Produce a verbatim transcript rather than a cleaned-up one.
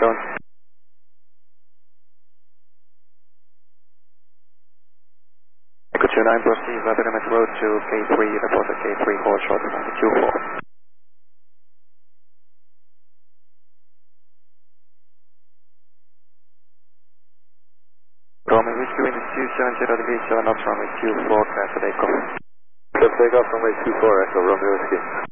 ground. Echo two nine, proceed via limit road to K three, report at K three, hold short of Q four. Roman Whiskey wind is two seven zero degrees, seven knots, runway two four, clear for takeoff. Clear for takeoff, runway two four, Echo, Roman Whiskey.